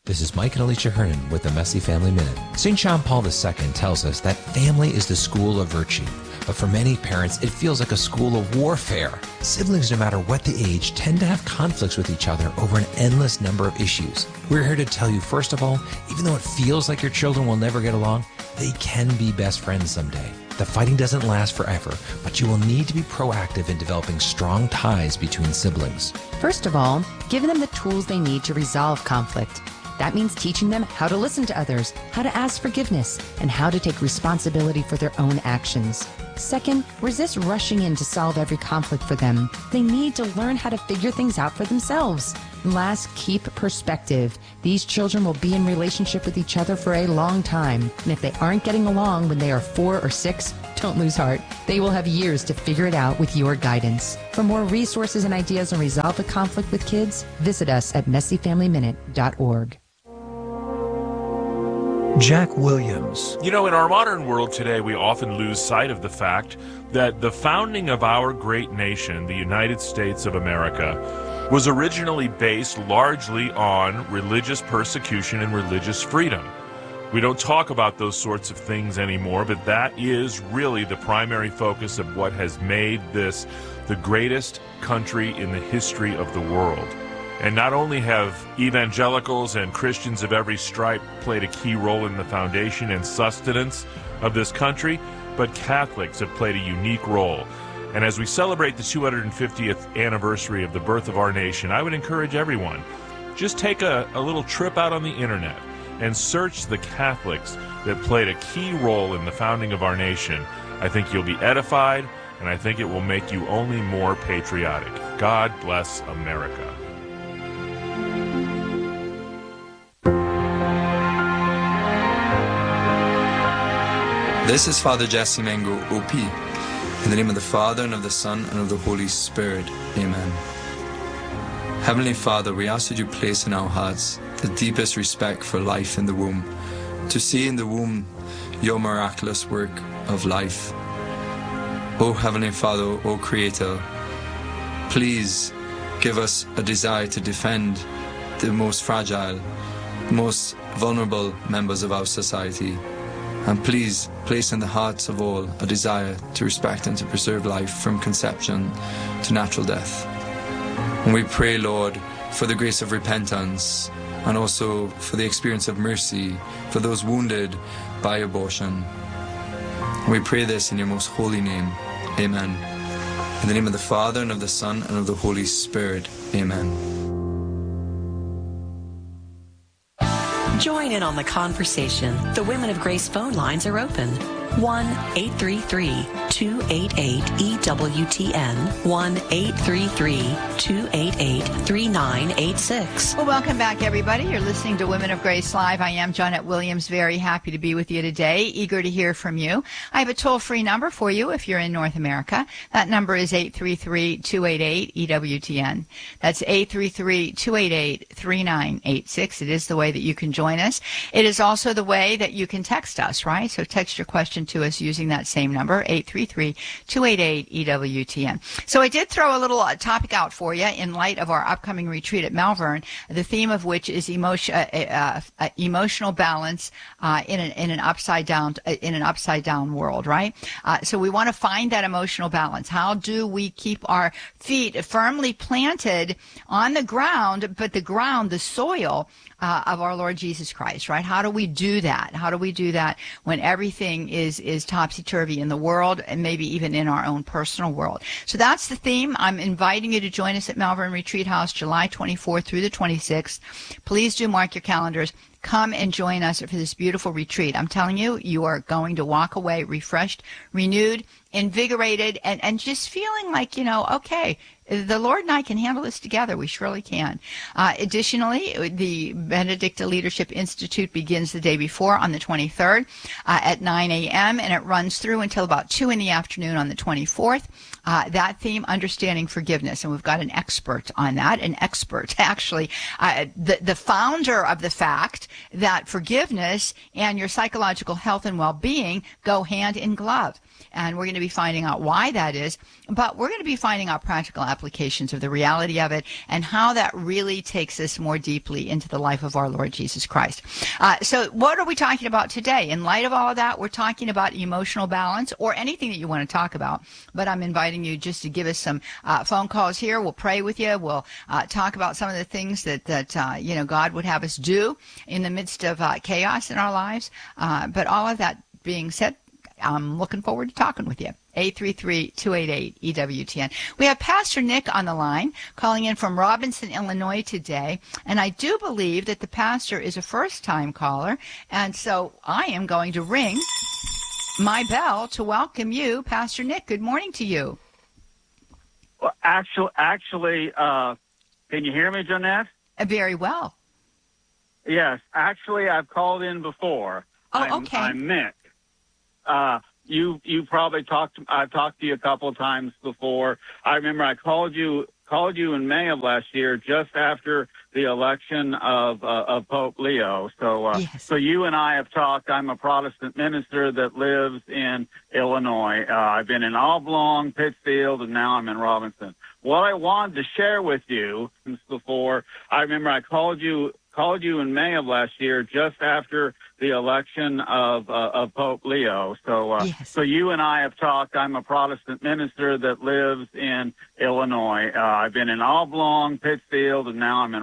This is Mike and Alicia Hernan with the Messy Family Minute. St. John Paul II tells us that family is the school of virtue, but for many parents, it feels like a school of warfare. Siblings, no matter what the age, tend to have conflicts with each other over an endless number of issues. We're here to tell you, first of all, even though it feels like your children will never get along, they can be best friends someday. The fighting doesn't last forever, but you will need to be proactive in developing strong ties between siblings. First of all, give them the tools they need to resolve conflict. That means teaching them how to listen to others, how to ask forgiveness, and how to take responsibility for their own actions. Second, resist rushing in to solve every conflict for them. They need to learn how to figure things out for themselves. Last, keep perspective. These children will be in relationship with each other for a long time, and if they aren't getting along when they are 4 or 6, don't lose heart. They will have years to figure it out with your guidance. For more resources and ideas on resolve the conflict with kids, visit us at messyfamilyminute.org. Jack Williams. You know, in our modern world today, we often lose sight of the fact that the founding of our great nation, the United States of America, was originally based largely on religious persecution and religious freedom. We don't talk about those sorts of things anymore, but that is really the primary focus of what has made this the greatest country in the history of the world. And not only have evangelicals and Christians of every stripe played a key role in the foundation and sustenance of this country, but Catholics have played a unique role. And as we celebrate the 250th anniversary of the birth of our nation, I would encourage everyone, just take a little trip out on the internet and search the Catholics that played a key role in the founding of our nation. I think you'll be edified, and I think it will make you only more patriotic. God bless America. This is Father Jesse Mengo, OP. In the name of the Father, and of the Son, and of the Holy Spirit. Amen. Heavenly Father, we ask that you place in our hearts the deepest respect for life in the womb, to see in the womb your miraculous work of life. O Heavenly Father, O Creator, please give us a desire to defend the most fragile, most vulnerable members of our society. And please place in the hearts of all a desire to respect and to preserve life from conception to natural death. And we pray, Lord, for the grace of repentance and also for the experience of mercy for those wounded by abortion. And we pray this in your most holy name. Amen. In the name of the Father, and of the Son, and of the Holy Spirit. Amen. Join in on the conversation. The Women of Grace phone lines are open. 1-833-288-EWTN. 1-833-288-3986. Well, welcome back, everybody. You're listening to Women of Grace Live. I am Janet Williams. Very happy to be with you today. Eager to hear from you. I have a toll-free number for you if you're in North America. That number is 833-288-EWTN. That's 833-288-3986. It is the way that you can join us. It is also the way that you can text us, right? So text your question to us using that same number, 833-288-EWTN. So I did throw a little topic out for you in light of our upcoming retreat at Malvern, the theme of which is emotional balance in an upside down world, right? So we want to find that emotional balance. How do we keep our feet firmly planted on the ground, but the soil of our Lord Jesus Christ, right? How do we do that? How do we do that when everything is topsy-turvy in the world and maybe even in our own personal world? So that's the theme. I'm inviting you to join us at Malvern Retreat House July 24th through the 26th. Please do mark your calendars. Come and join us for this beautiful retreat. I'm telling you, you are going to walk away refreshed, renewed, invigorated, and just feeling like, okay, the Lord and I can handle this together. We surely can. Additionally, the Benedicta Leadership Institute begins the day before on the 23rd at 9 a.m., and it runs through until about 2 in the afternoon on the 24th. That theme, understanding forgiveness. And we've got an expert on that, actually, the founder of the fact that forgiveness and your psychological health and well-being go hand in glove. And we're going to be finding out why that is, but we're going to be finding out practical applications of the reality of it and how that really takes us more deeply into the life of our Lord Jesus Christ. So what are we talking about today? In light of all of that, we're talking about emotional balance or anything that you want to talk about, but I'm inviting you just to give us some phone calls here. We'll pray with you. We'll talk about some of the things that God would have us do in the midst of chaos in our lives. But all of that being said, I'm looking forward to talking with you. 833-288-EWTN. We have Pastor Nick on the line, calling in from Robinson, Illinois today. And I do believe that the pastor is a first-time caller. And so I am going to ring my bell to welcome you, Pastor Nick. Good morning to you. Well, actually, can you hear me, Jeanette? Very well. Yes. Actually, I've called in before. Okay. I'm Mick. You probably I've talked to you a couple of times before. I remember I called you in May of last year, just after the election of Pope Leo. So, yes. So you and I have talked. I'm a Protestant minister that lives in Illinois. I've been in Oblong, Pittsfield, and now I'm in Robinson. What I wanted to share with you before, I remember I called you in May of last year, just after the election of Pope Leo. So, yes. So you and I have talked. I'm a Protestant minister that lives in Illinois. I've been in Oblong, Pittsfield, and now I'm in